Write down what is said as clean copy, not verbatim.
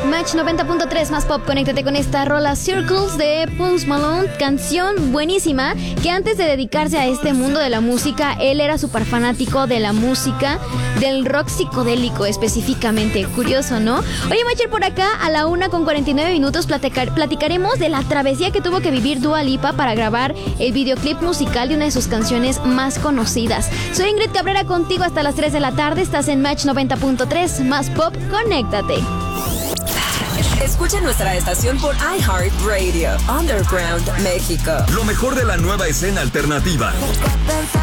Match 90.3 más pop. Conéctate con esta rola Circles de Post Malone, canción buenísima, que antes de dedicarse a este mundo de la música, él era súper fanático de la música, del rock psicodélico específicamente. Curioso, ¿no? Oye, Macher, por acá a la 1:49 platicaremos de la travesía que tuvo que vivir Dua Lipa para grabar el videoclip musical de una de sus canciones más conocidas. Soy Ingrid Cabrera, contigo hasta las 3 de la tarde. Estás en Match 90.3 más pop. Conéctate. Escucha nuestra estación por iHeartRadio, Underground, México. Lo mejor de la nueva escena alternativa.